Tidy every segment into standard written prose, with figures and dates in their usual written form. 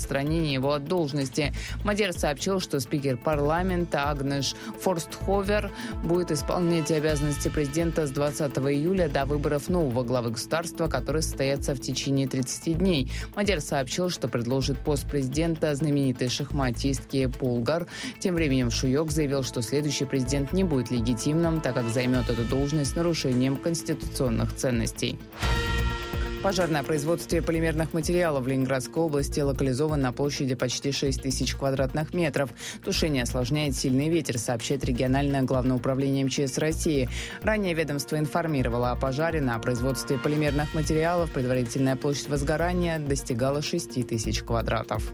отстранения его от должности. Мадер сообщил, что спикер парламента Агнеш Форстховер будет исполнять обязанности президента с 20 июля до выборов нового главы государства, которые состоятся в течение 30 дней. Мадер сообщил, что предложит пост президента знаменитой шахматистке Пулгар. Тем временем Шуйок заявил, что следующий президент не будет легитимным, так как займет эту должность с нарушением конституционных ценностей. Пожар на производстве полимерных материалов в Ленинградской области локализован на площади почти 6 тысяч квадратных метров. Тушение осложняет сильный ветер, сообщает региональное главное управление МЧС России. Ранее ведомство информировало о пожаре на производстве полимерных материалов. Предварительная площадь возгорания достигала 6 тысяч квадратов.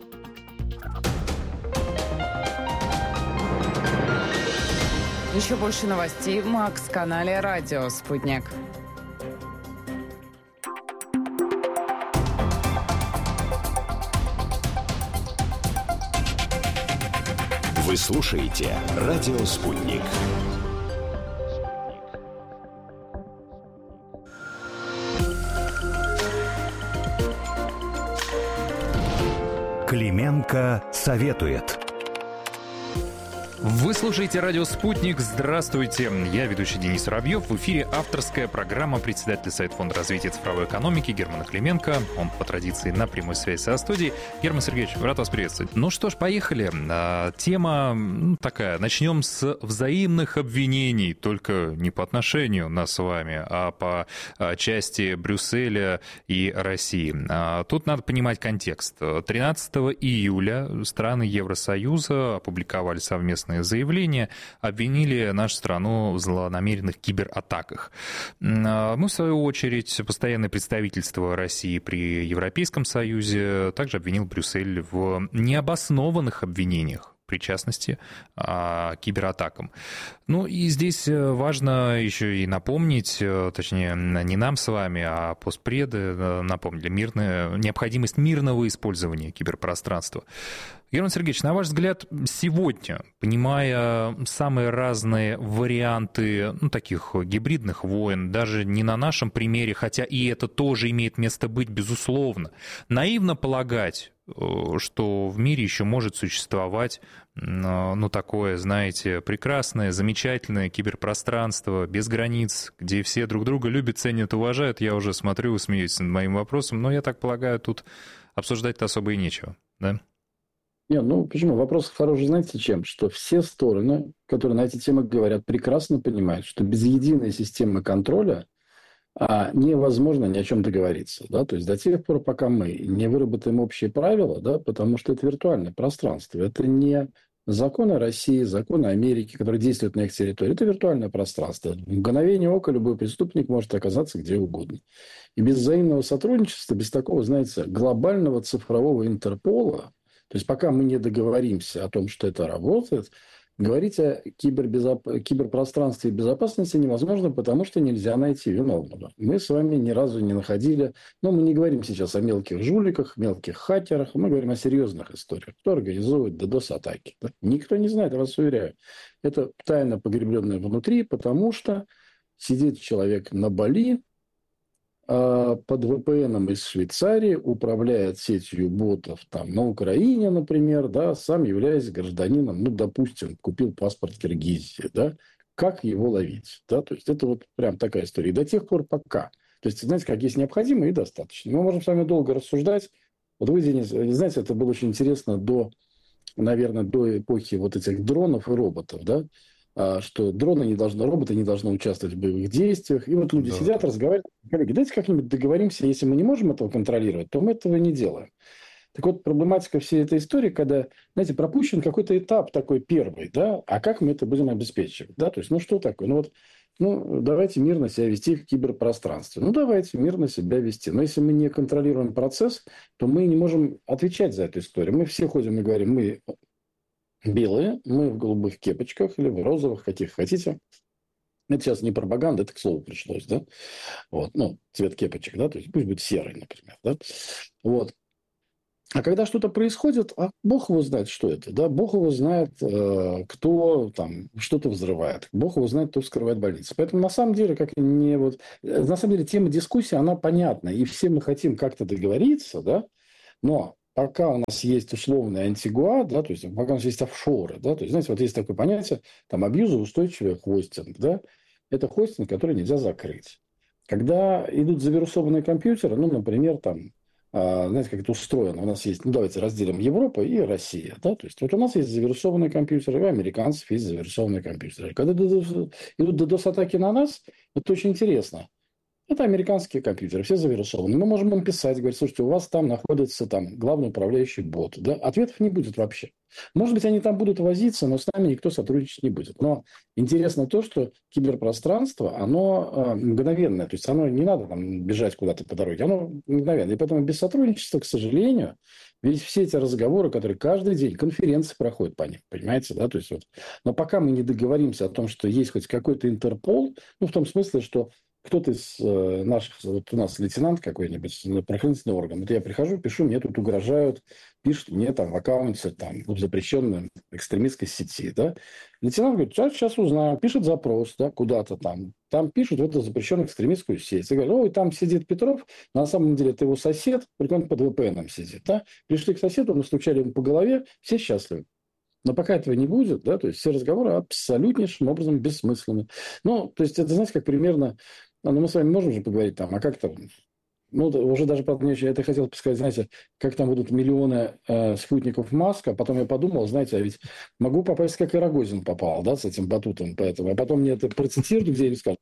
Еще больше новостей в Макс-канале «Радио Спутник». Вы слушаете «Радио Спутник». Клименко советует. Вы слушаете «Радио Спутник». Здравствуйте. Я ведущий Денис Воробьев. В эфире авторская программа председателя Совета фонда развития цифровой экономики Германа Клименко. Он по традиции на прямой связи со студией. Герман Сергеевич, рад вас приветствовать. Ну что ж, поехали. Тема такая. Начнем с взаимных обвинений, только не по отношению нас с вами, а по части Брюсселя и России. Тут надо понимать контекст. 13 июля страны Евросоюза опубликовали совместные заявления, обвинили нашу страну в злонамеренных кибератаках. Мы, в свою очередь, постоянное представительство России при Европейском Союзе также обвинил Брюссель в необоснованных обвинениях причастности к кибератакам. Ну и здесь важно еще и напомнить, точнее, не нам с вами, а постпреды напомнили необходимость мирного использования киберпространства. Герман Сергеевич, на ваш взгляд, сегодня, понимая самые разные варианты таких гибридных войн, даже не на нашем примере, хотя и это тоже имеет место быть, безусловно, наивно полагать, что в мире еще может существовать, такое, знаете, прекрасное, замечательное киберпространство без границ, где все друг друга любят, ценят, уважают. Я уже смотрю, вы смеетесь над моим вопросом, но я так полагаю, тут обсуждать-то особо и нечего, да? Нет, почему? Вопрос хороший, знаете, чем? Что все стороны, которые на эти темы говорят, прекрасно понимают, что без единой системы контроля невозможно ни о чем договориться. Да? То есть до тех пор, пока мы не выработаем общие правила, да, потому что это виртуальное пространство, это не законы России, законы Америки, которые действуют на их территории, это виртуальное пространство. В мгновение ока любой преступник может оказаться где угодно. И без взаимного сотрудничества, без такого, знаете, глобального цифрового Интерпола, то есть пока мы не договоримся о том, что это работает, говорить о киберпространстве и безопасности невозможно, потому что нельзя найти виновного. Мы с вами ни разу не находили... мы не говорим сейчас о мелких жуликах, мелких хакерах, мы говорим о серьезных историях. Кто организовывает DDoS-атаки? Да? Никто не знает, я вас уверяю. Это тайна, погребленная внутри, потому что сидит человек на Бали, под VPN из Швейцарии, управляет сетью ботов там, на Украине, например, да, сам являясь гражданином, допустим, купил паспорт Киргизии, да, как его ловить, да, то есть это вот прям такая история. И до тех пор пока. То есть, знаете, как есть необходимо и достаточно. Мы можем с вами долго рассуждать. Вот вы, Денис, знаете, это было очень интересно до эпохи вот этих дронов и роботов, да, что роботы не должны участвовать в боевых действиях. И вот люди сидят, разговаривают. Коллеги, давайте как-нибудь договоримся, если мы не можем этого контролировать, то мы этого не делаем. Так вот, проблематика всей этой истории, когда, знаете, пропущен какой-то этап такой первый, да, а как мы это будем обеспечивать, да, то есть, что такое? Давайте мирно себя вести в киберпространстве. Давайте мирно себя вести. Но если мы не контролируем процесс, то мы не можем отвечать за эту историю. Мы все ходим и говорим, мы белые, мы в голубых кепочках или в розовых, каких хотите. Это сейчас не пропаганда, это к слову пришлось, да? Вот, цвет кепочек, да, то есть пусть будет серый, например, да? Вот. А когда что-то происходит, Бог его знает, что это, да? Бог его знает, кто там что-то взрывает. Бог его знает, кто вскрывает больницы. Поэтому на самом деле, тема дискуссии, она понятна. И все мы хотим как-то договориться, да? Но пока у нас есть условная антигуа, да, то есть пока у нас есть офшоры, да, то есть, знаете, вот есть такое понятие, там, абьюзоустойчивый хостинг, да, это хостинг, который нельзя закрыть. Когда идут завирусованные компьютеры, ну, например, там, знаете, как это устроено, у нас есть, ну, давайте разделим Европу и Россия, да, то есть вот у нас есть завирусованные компьютеры, и у американцев есть завирусованные компьютеры. Когда идут DDoS-атаки на нас, это очень интересно. Это американские компьютеры, все завирусованы. Мы можем им писать, говорить, слушайте, у вас там находится там главный управляющий бот. Да? Ответов не будет вообще. Может быть, они там будут возиться, но с нами никто сотрудничать не будет. Но интересно то, что киберпространство, оно мгновенное. То есть, оно не надо там бежать куда-то по дороге. Оно мгновенное. И поэтому без сотрудничества, к сожалению, ведь все эти разговоры, которые каждый день, конференции проходят по ним, понимаете, да, то есть вот. Но пока мы не договоримся о том, что есть хоть какой-то Интерпол, ну, в том смысле, что кто-то из наших, вот у нас лейтенант какой-нибудь, правоохранительный орган, вот я прихожу, пишу, мне тут угрожают, пишут мне там в аккаунте, там, в запрещенной экстремистской сети, да. Лейтенант говорит, сейчас узнаю, пишет запрос, да, куда-то там, пишут в эту запрещенную экстремистскую сеть. И говорят, ой, там сидит Петров, на самом деле это его сосед, только он под VPN сидит, да. Пришли к соседу, настучали ему по голове, все счастливы. Но пока этого не будет, да, то есть все разговоры абсолютнейшим образом бессмысленны. Ну, то есть это, знаете, как примерно... Ну, мы с вами можем же поговорить там, а как там... Ну, уже даже, правда, я это хотел сказать, знаете, как там будут миллионы спутников Маска. Потом я подумал, знаете, а ведь могу попасть, как и Рогозин попал, да, с этим батутом. Поэтому. А потом мне это процитируют где-нибудь, скажут,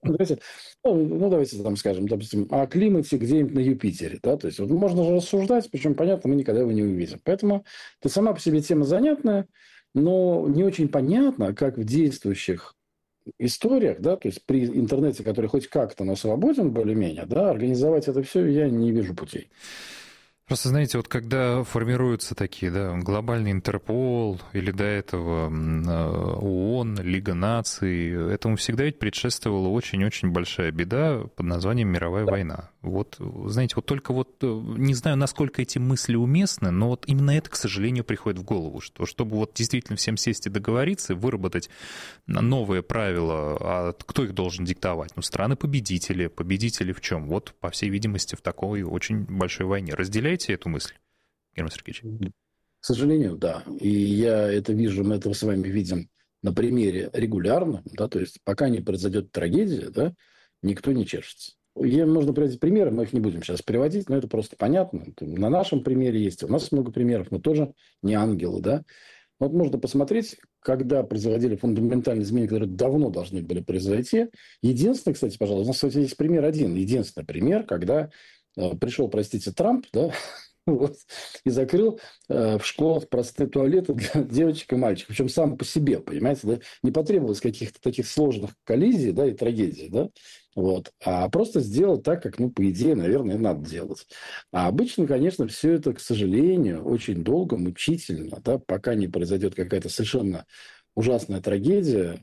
давайте там скажем, допустим, о климате где-нибудь на Юпитере, да, то есть вот можно же рассуждать, причем, понятно, мы никогда его не увидим. Поэтому это сама по себе тема занятная, но не очень понятно, как в действующих историях, да, то есть при интернете, который хоть как-то, но свободен более-менее, да, организовать это все я не вижу путей. Просто, знаете, вот когда формируются такие, да, глобальный Интерпол или до этого ООН, Лига наций, этому всегда ведь предшествовала очень-очень большая беда под названием «Мировая война». Вот, знаете, вот только вот не знаю, насколько эти мысли уместны, но вот именно это, к сожалению, приходит в голову, что чтобы вот действительно всем сесть и договориться, выработать новые правила, а кто их должен диктовать? Ну, страны-победители. Победители в чем? Вот, по всей видимости, в такой очень большой войне. Разделяете эту мысль, Герман Сергеевич? К сожалению, да. И я это вижу, мы это с вами видим на примере регулярно, да, то есть пока не произойдет трагедия, да, никто не чешется. Можно приводить примеры, мы их не будем сейчас приводить, но это просто понятно. На нашем примере есть, у нас много примеров, мы тоже не ангелы, да. Вот можно посмотреть, когда производили фундаментальные изменения, которые давно должны были произойти. Единственное, кстати, пожалуй, у нас, кстати, есть пример один, единственный пример, когда пришел, простите, Трамп, да, вот, и закрыл в школах простые туалеты для девочек и мальчиков. Причем сам по себе, понимаете, да? Не потребовалось каких-то таких сложных коллизий, да, и трагедий, да, вот, а просто сделал так, как, ну, по идее, наверное, надо делать. А обычно, конечно, все это, к сожалению, очень долго, мучительно, да, пока не произойдет какая-то совершенно ужасная трагедия,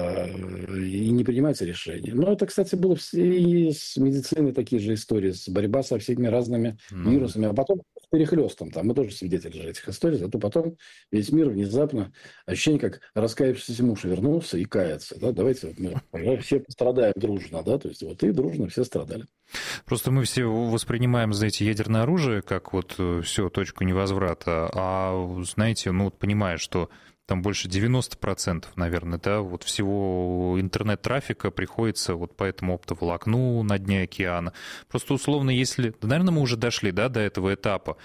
и не принимается решение. Но это, кстати, было и с медициной такие же истории, с борьба со всеми разными вирусами, а потом с перехлестом. Там мы тоже свидетели же этих историй, зато потом весь мир внезапно, ощущение, как раскаявшийся муж вернулся и кается. Да? Давайте вот мы все пострадаем дружно, да, то есть вот и дружно все страдали. Просто мы все воспринимаем, знаете, ядерное оружие как вот все, точку невозврата, а, знаете, ну вот понимая, что там больше 90%, наверное, да, вот всего интернет-трафика приходится вот по этому оптоволокну на дне океана. Просто условно, если... Наверное, мы уже дошли, да, до этого этапа.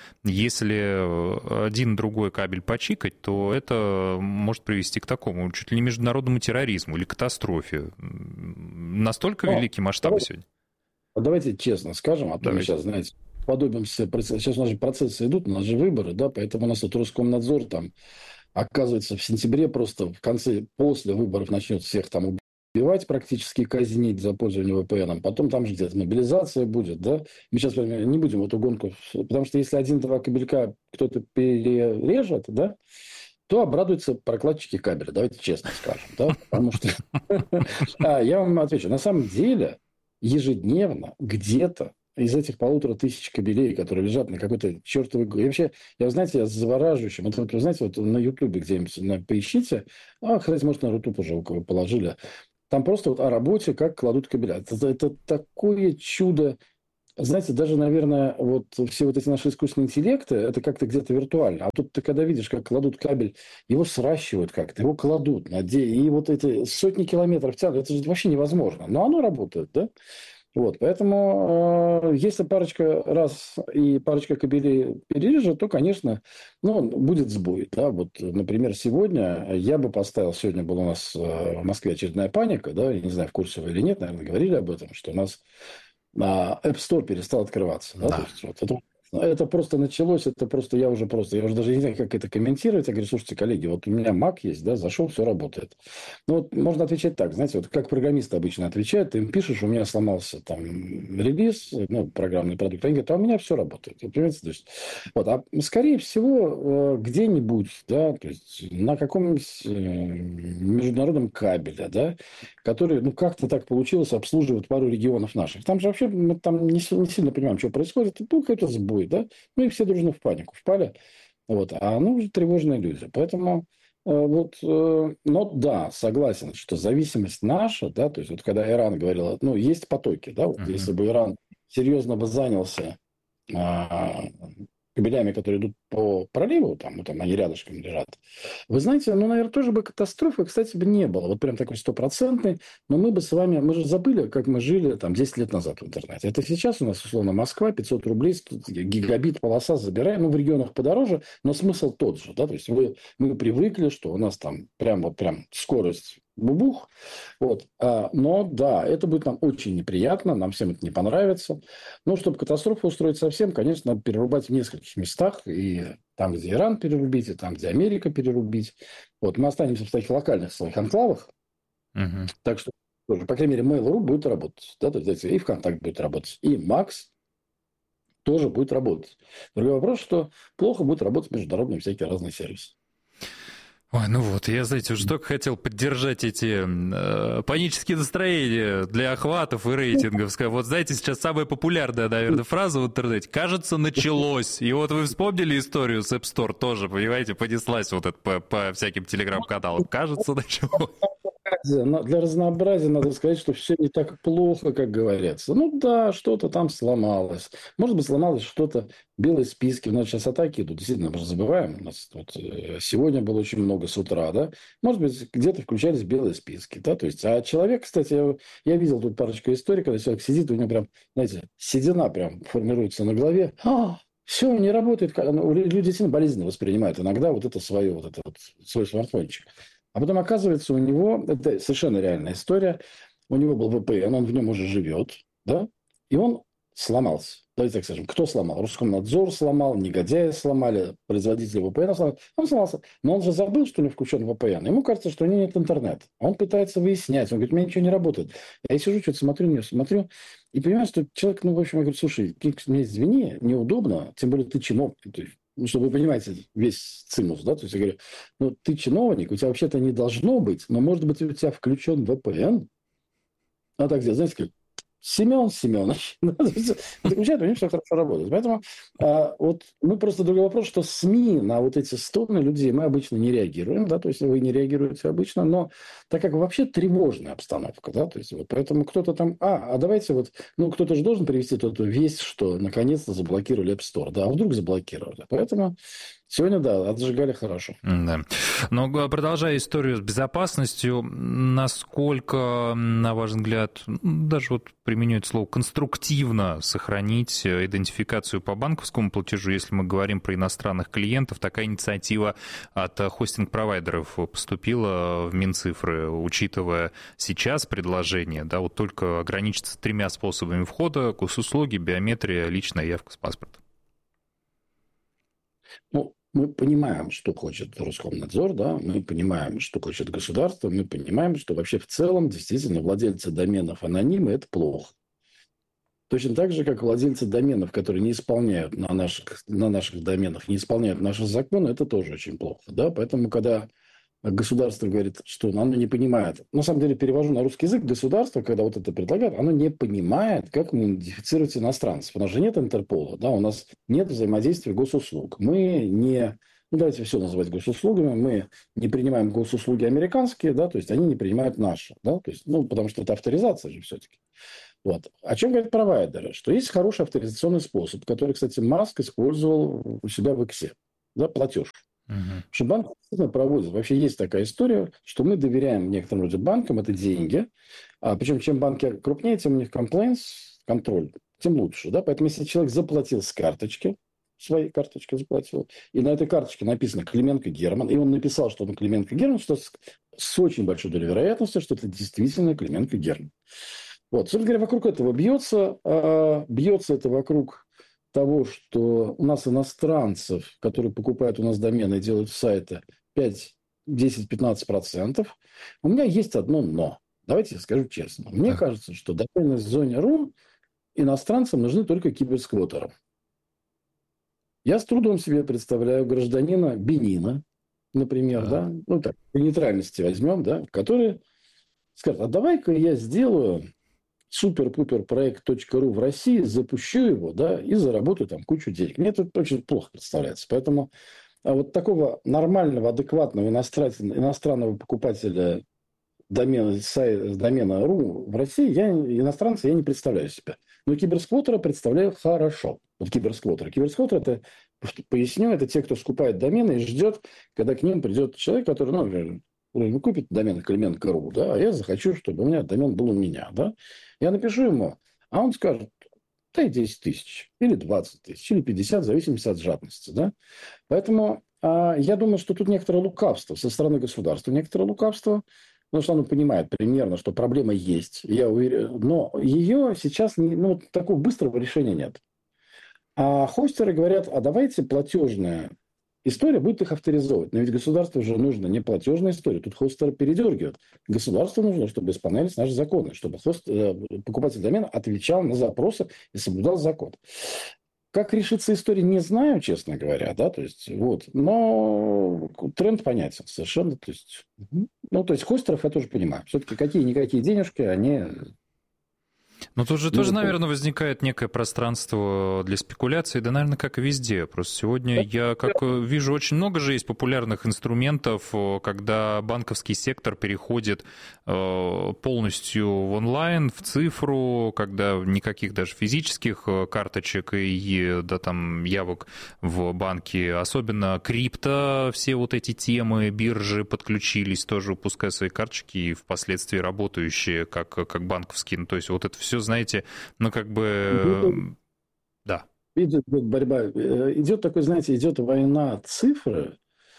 Если один другой кабель почикать, то это может привести к такому чуть ли не международному терроризму или катастрофе. Настолько великий масштаб сегодня? Давайте честно скажем, а то мы сейчас, знаете, подобимся... Сейчас у нас же процессы идут, у нас же выборы, да, поэтому у нас тут Роскомнадзор там... Оказывается, в сентябре просто в конце, после выборов начнет всех там убивать, практически казнить за пользование VPN. Потом там же где-то мобилизация будет, да. Мы сейчас не будем в эту гонку, потому что если один-два кабелька кто-то перережет, да, то обрадуются прокладчики кабеля, давайте честно скажем, да, потому что... Я вам отвечу, на самом деле ежедневно где-то из этих 1500 кабелей, которые лежат на какой-то чертовой... И вообще, знаете, я завораживающим. Вот, вы знаете, вот на Ютубе где-нибудь поищите. Кстати, может, на Рутуб уже положили. Там просто вот о работе, как кладут кабеля. Это такое чудо Знаете, даже, наверное, вот все вот эти наши искусственные интеллекты, это как-то где-то виртуально. А тут ты когда видишь, как кладут кабель, его сращивают как-то, его кладут, и вот эти сотни километров тянут, это же вообще невозможно. Но оно работает, да? Вот, поэтому если парочка раз и парочка кабелей перережет, то, конечно, ну, будет сбой. Да? Вот, например, сегодня я бы поставил, сегодня была у нас в Москве очередная паника, да, я не знаю, в курсе вы или нет, наверное, говорили об этом, что у нас App Store перестал открываться. Да? Да. То есть, вот, это просто началось, я уже даже не знаю, как это комментировать. Я говорю, слушайте, коллеги, вот у меня Mac есть, да, зашел, все работает. Ну, вот можно отвечать так, знаете, вот как программисты обычно отвечают, ты им пишешь, у меня сломался там релиз, ну, программный продукт, они говорят, а у меня все работает. Вы понимаете? То есть, вот, а скорее всего, где-нибудь, да, то есть на каком-нибудь международном кабеле, да, который, ну, как-то так получилось, обслуживает пару регионов наших. Там же вообще мы там не сильно понимаем, что происходит. Был какой-то сбой, да? Ну, и все дружно в панику впали. Вот. А мы уже тревожные люди. Поэтому но да, согласен, что зависимость наша, да, то есть вот когда Иран говорил, ну, есть потоки, да, вот если бы Иран серьезно бы занялся кабелями, которые идут по проливу, там, ну, там они рядышком лежат. Вы знаете, ну, наверное, тоже бы катастрофы, кстати, бы не было. Вот прям такой стопроцентный. Но мы бы с вами, мы же забыли, как мы жили там 10 лет назад в интернете. Это сейчас у нас, условно, Москва, 500 рублей, гигабит, полоса забираем. Ну, в регионах подороже, но смысл тот же, да. То есть мы привыкли, что у нас там прям скорость бубух. Вот. Но да, это будет нам очень неприятно, нам всем это не понравится. Но чтобы катастрофу устроить совсем, конечно, надо перерубать в нескольких местах. И там, где Иран перерубить, и там, где Америка перерубить. Вот. Мы останемся в таких локальных своих анклавах. Так что, тоже, по крайней мере, Mail.ru будет работать. Да? То есть, и ВКонтакт будет работать, и Макс тоже будет работать. Другой вопрос, что плохо будет работать международные всякие разные сервисы. Ой, ну вот, я, знаете, уже только хотел поддержать эти панические настроения для охватов и рейтингов. Вот, знаете, сейчас самая популярная, наверное, фраза в интернете. Кажется, началось. И вот вы вспомнили историю с App Store тоже, понимаете, понеслась вот это по всяким телеграм-каналам. Кажется, началось. Для разнообразия надо сказать, что все не так плохо, как говорится. Ну да, что-то там сломалось. Может быть, сломалось что-то, белые списки. У нас сейчас атаки идут. Действительно, мы же забываем. У нас вот сегодня было очень много с утра, да. Может быть, где-то включались белые списки, да. То есть, а человек, кстати, я видел тут парочку историй, когда человек сидит, у него прям, знаете, седина прям формируется на голове. Все, не работает. Люди действительно болезненно воспринимают иногда свой смартфончик. А потом, оказывается, у него, это совершенно реальная история, у него был VPN, он в нем уже живет, да, и он сломался. Давайте так скажем, кто сломал? Роскомнадзор сломал, негодяи сломали, производители VPN сломали. Он сломался. Но он же забыл, что у него включен VPN. Ему кажется, что у него нет интернета. Он пытается выяснять. Он говорит, у меня ничего не работает. Я сижу, что-то смотрю, и понимаю, что человек, ну, в общем, я говорю, слушай, мне извини, неудобно, тем более ты чиновник. Ну, чтобы вы понимаете весь цимус, да, то есть я говорю, ну, ты чиновник, у тебя вообще-то не должно быть, но, может быть, у тебя включен VPN. А так где, знаете, как Семен Семенович. Включает, у них все хорошо работает. Поэтому вот мы просто другой вопрос, что СМИ на вот эти стоны людей мы обычно не реагируем, да, то есть вы не реагируете обычно, но так как вообще тревожная обстановка, да, то есть вот поэтому кто-то там, давайте вот, ну, кто-то же должен привести эту весть, что наконец-то заблокировали App Store, да, а вдруг заблокировали. Поэтому сегодня, да, отжигали хорошо. Да. Но продолжая историю с безопасностью, насколько, на ваш взгляд, даже вот применю это слово, конструктивно сохранить идентификацию по банковскому платежу, если мы говорим про иностранных клиентов, такая инициатива от хостинг-провайдеров поступила в Минцифры, учитывая сейчас предложение, да, вот только ограничиться 3 способами входа: госуслуги, биометрия, личная явка с паспортом. Ну, мы понимаем, что хочет Роскомнадзор, да, мы понимаем, что хочет государство, мы понимаем, что вообще в целом действительно владельцы доменов анонимы – это плохо. Точно так же, как владельцы доменов, которые не исполняют на наших доменах, не исполняют наши законы, это тоже очень плохо. Да? Поэтому, когда государство говорит, что оно не понимает. На самом деле, перевожу на русский язык. Государство, когда вот это предлагает, оно не понимает, как идентифицировать иностранцев. Потому что нет Интерпола, да, у нас нет взаимодействия госуслуг. Мы не... Ну, давайте все называть госуслугами. Мы не принимаем госуслуги американские, да, то есть они не принимают наши, да, то есть, ну, потому что это авторизация же все-таки. Вот. О чем говорят провайдеры? Что есть хороший авторизационный способ, который, кстати, Маск использовал у себя в Иксе. Да, платеж. Что банк действительно проводит. Вообще есть такая история, что мы доверяем в некотором роде банкам, это деньги. Причем чем банки крупнее, тем у них комплайнс, контроль, тем лучше. Да? Поэтому если человек заплатил с карточки, своей карточки заплатил, и на этой карточке написано Клименко Герман, и он написал, что он Клименко Герман, что с очень большой долей вероятности, что это действительно Клименко Герман. Вот, собственно говоря, вокруг этого бьется. Бьется это вокруг того, что у нас иностранцев, которые покупают у нас домены и делают сайты, 5, 10, 15%. У меня есть одно «но». Давайте я скажу честно. Мне кажется, что домены в зоне РУ иностранцам нужны только киберсквотерам. Я с трудом себе представляю гражданина Бенина, например, да, ну так, по нейтральности возьмем, да, который скажет, а давай-ка я сделаю супер-пупер проект.ру в России, запущу его, да, и заработаю там кучу денег. Мне это очень плохо представляется. Поэтому вот такого нормального, адекватного иностранного покупателя домена .ру в России, иностранца, я не представляю себя. Но киберсквотера представляю хорошо. Вот киберсквотер. Киберсквотер, это, поясню, это те, кто скупает домены и ждет, когда к ним придет человек, который, купит домен Клименко.ру, да, а я захочу, чтобы у меня домен был у меня, да. Я напишу ему, а он скажет, дай 10 тысяч, или 20 тысяч, или 50, в зависимости от жадности, да. Поэтому я думаю, что тут некоторое лукавство со стороны государства, некоторое лукавство, потому что оно понимает примерно, что проблема есть, я уверен, но ее сейчас такого быстрого решения нет. А хостеры говорят, а давайте платежная история будет их авторизовывать. Но ведь государству же нужно не платежная история. Тут хостеры передергивают. Государству нужно, чтобы исполнялись наши законы, чтобы покупатель домена отвечал на запросы и соблюдал закон. Как решится история, не знаю, честно говоря, да, то есть, вот, но тренд понятен совершенно, то есть хостеров я тоже понимаю. Все-таки какие-никакие денежки, они... Но тут же тоже, наверное, возникает некое пространство для спекуляции, да, наверное, как и везде. Просто сегодня я вижу, очень много же есть популярных инструментов, когда банковский сектор переходит полностью в онлайн, в цифру, когда никаких даже физических карточек и там явок в банке, особенно крипто, все вот эти темы, биржи подключились, тоже выпуская свои карточки и впоследствии работающие как банковские. Ну, то есть вот это все, знаете, да. Идет борьба. Идет такой, знаете, идет война цифры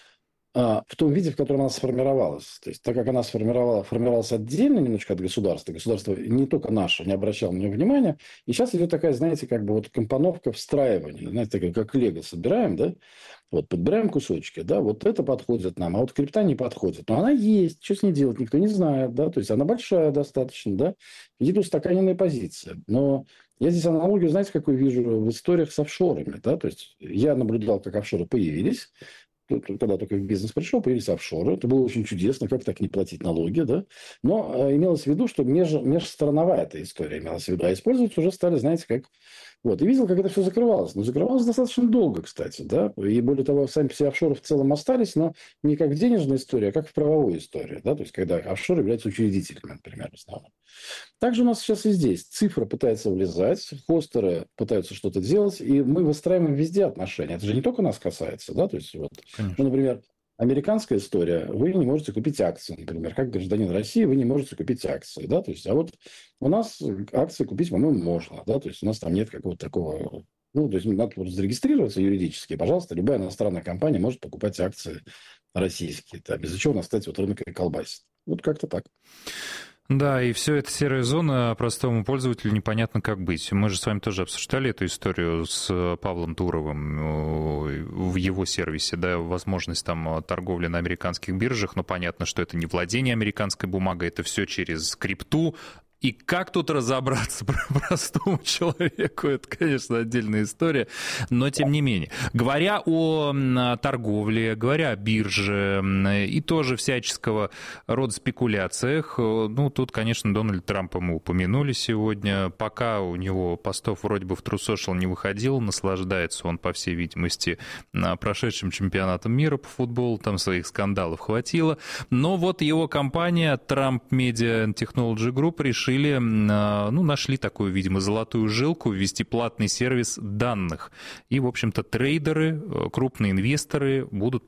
в том виде, в котором она сформировалась. То есть, так как она формировалась отдельно немножко от государства, государство не только наше не обращало на нее внимания, и сейчас идет такая, знаете, компоновка встраивания, знаете, как лего собираем, да, вот подбираем кусочки, да, вот это подходит нам, а вот крипта не подходит. Но она есть, что с ней делать, никто не знает, да, то есть она большая достаточно, да, идет устаканенная позиция. Но я здесь аналогию, знаете, какую вижу в историях с офшорами, да, то есть я наблюдал, как офшоры появились, когда только в бизнес пришел, появились офшоры. Это было очень чудесно, как так не платить налоги, да. Но имелось в виду, что межстрановая эта история имелась в виду. А использовать уже стали, знаете, как... Вот. И видел, как это все закрывалось. Но закрывалось достаточно долго, кстати, да. И более того, сами все офшоры в целом остались, но не как в денежной истории, а как в правовой истории, да. То есть, когда офшоры являются учредителями, например, в основном. Также у нас сейчас и здесь. Цифра пытается влезать, хостеры пытаются что-то делать, и мы выстраиваем везде отношения. Это же не только нас касается, да. То есть, вот, например, американская история, вы не можете купить акции, например, как гражданин России вы не можете купить акции, да, то есть, а вот у нас акции купить, по-моему, можно, да, то есть у нас там нет какого-то такого, то есть надо зарегистрироваться юридически, пожалуйста, любая иностранная компания может покупать акции российские, да, без чего у нас, кстати, вот рынок и колбасит. Вот как-то так. Да, и все это серая зона, простому пользователю непонятно, как быть. Мы же с вами тоже обсуждали эту историю с Павлом Туровым в его сервисе, да, возможность там торговли на американских биржах, но понятно, что это не владение американской бумагой, это все через крипту. И как тут разобраться простому человеку, это, конечно, отдельная история, но тем не менее. Говоря о торговле, говоря о бирже и тоже всяческого рода спекуляциях, тут, конечно, Дональд Трампа мы упомянули сегодня, пока у него постов вроде бы в True Social не выходил, наслаждается он, по всей видимости, прошедшим чемпионатом мира по футболу, там своих скандалов хватило, но вот его компания Trump Media and Technology Group решила решили, нашли такую, видимо, золотую жилку, ввести платный сервис данных. И, в общем-то, трейдеры, крупные инвесторы будут